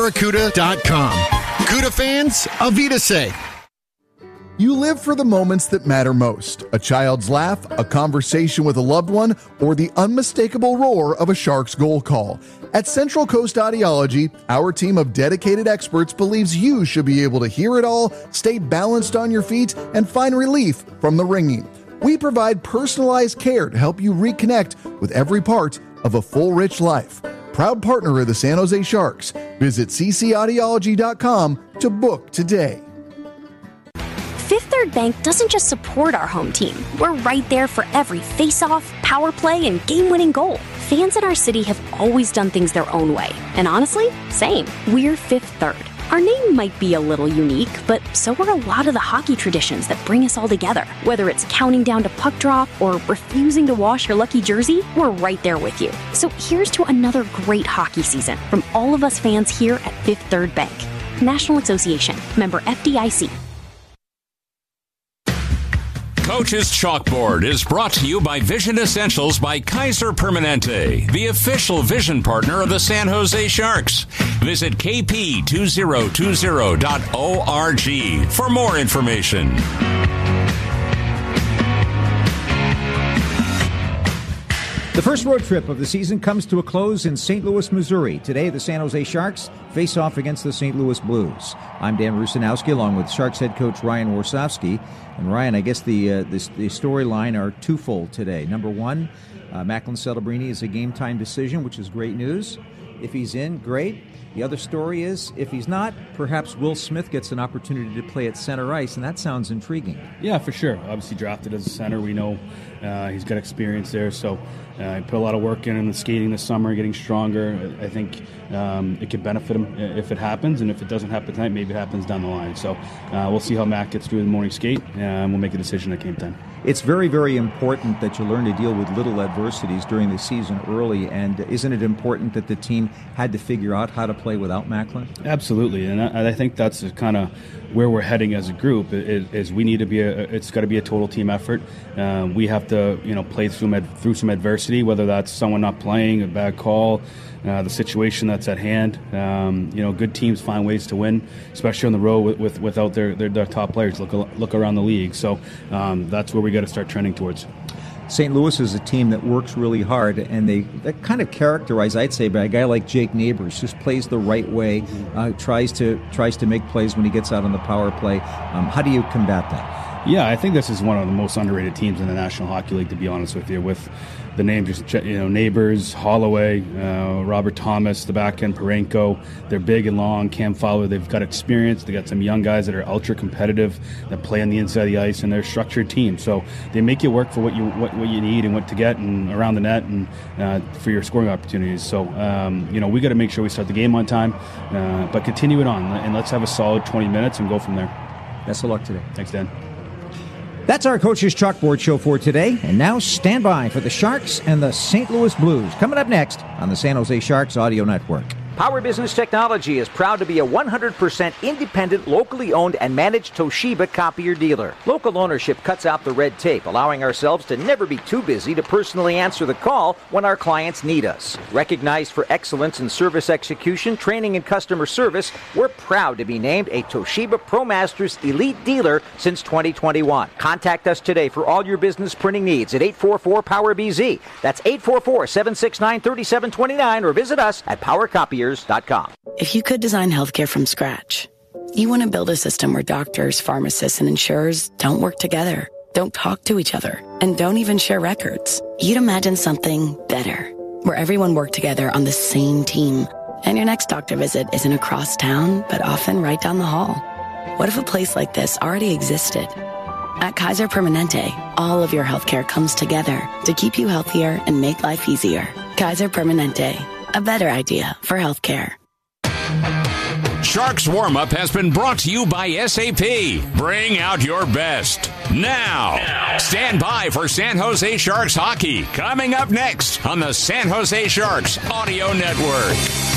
Barracuda.com. Cuda fans, Avita say. You live for the moments that matter most. A child's laugh, a conversation with a loved one, or the unmistakable roar of a Sharks goal call. At Central Coast Audiology, our team of dedicated experts believes you should be able to hear it all, stay balanced on your feet, and find relief from the ringing. We provide personalized care to help you reconnect with every part of a full, rich life. Proud partner of the San Jose Sharks. Visit ccaudiology.com to book today. Fifth Third Bank doesn't just support our home team. We're right there for every face-off, power play, and game-winning goal. Fans in our city have always done things their own way. And honestly, same. We're Fifth Third. Our name might be a little unique, but so are a lot of the hockey traditions that bring us all together. Whether it's counting down to puck drop or refusing to wash your lucky jersey, we're right there with you. So here's to another great hockey season from all of us fans here at Fifth Third Bank. National Association. Member FDIC. Coach's Chalkboard is brought to you by Vision Essentials by Kaiser Permanente, the official vision partner of the San Jose Sharks. Visit kp2020.org for more information. The first road trip of the season comes to a close in St. Louis, Missouri. Today, the San Jose Sharks face off against the St. Louis Blues. I'm Dan Rusanowski, along with Sharks head coach Ryan Warsofsky. And Ryan, I guess the storyline are twofold today. Number one, Macklin Celebrini is a game-time decision, which is great news. If he's in, great. The other story is, if he's not, perhaps Will Smith gets an opportunity to play at center ice, and that sounds intriguing. Yeah, for sure. Obviously drafted as a center. We know he's got experience there, so he put a lot of work in the skating this summer, getting stronger. I think it could benefit him if it happens, and if it doesn't happen tonight, maybe it happens down the line. So we'll see how Mac gets through the morning skate, and we'll make a decision at game time. It's very, very important that you learn to deal with little adversities during the season early, and isn't it important that the team had to figure out how to play without Macklin? Absolutely, and I think that's kind of where we're heading as a group. Is we need to be it's got to be a total team effort. We have to play through some adversity, whether that's someone not playing, a bad call, the situation that's at hand. Good teams find ways to win, especially on the road without their top players. Look around the league. So that's where we got to start trending towards. St. Louis is a team that works really hard, and they're kind of characterized, I'd say, by a guy like Jake Neighbors, just plays the right way, tries to make plays when he gets out on the power play. How do you combat that? Yeah, I think this is one of the most underrated teams in the National Hockey League, to be honest with you, with the names, Neighbors, Holloway, Robert Thomas, the back end, Parenko. They're big and long. Cam Fowler, they've got experience. They got some young guys that are ultra competitive, that play on the inside of the ice, and they're a structured team. So they make you work for what you need and what to get and around the net and for your scoring opportunities. So we got to make sure we start the game on time, but continue it on, and let's have a solid 20 minutes and go from there. Best of luck today. Thanks, Dan. That's our Coach's Chalkboard show for today. And now stand by for the Sharks and the St. Louis Blues. Coming up next on the San Jose Sharks Audio Network. Power Business Technology is proud to be a 100% independent, locally owned and managed Toshiba copier dealer. Local ownership cuts out the red tape, allowing ourselves to never be too busy to personally answer the call when our clients need us. Recognized for excellence in service execution, training, and customer service, we're proud to be named a Toshiba ProMasters Elite Dealer since 2021. Contact us today for all your business printing needs at 844-POWER-BZ. That's 844-769-3729, or visit us at PowerCopier.com. If you could design healthcare from scratch, you want to build a system where doctors, pharmacists, and insurers don't work together, don't talk to each other, and don't even share records. You'd imagine something better, where everyone worked together on the same team, and your next doctor visit isn't across town, but often right down the hall. What if a place like this already existed? At Kaiser Permanente, all of your healthcare comes together to keep you healthier and make life easier. Kaiser Permanente. A better idea for healthcare. Sharks Warm-Up has been brought to you by SAP. Bring out your best. Now, stand by for San Jose Sharks hockey. Coming up next on the San Jose Sharks Audio Network.